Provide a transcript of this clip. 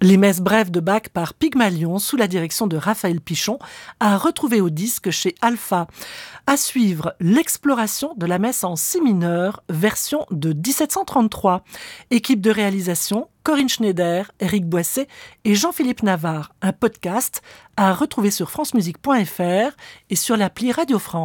Les messes brèves de Bach par Pygmalion sous la direction de Raphaël Pichon à retrouver au disque chez Alpha. À suivre, l'exploration de la messe en si mineur, version de 1733. Équipe de réalisation, Corinne Schneider, Éric Boisset et Jean-Philippe Navarre. Un podcast à retrouver sur francemusique.fr et sur l'appli Radio France.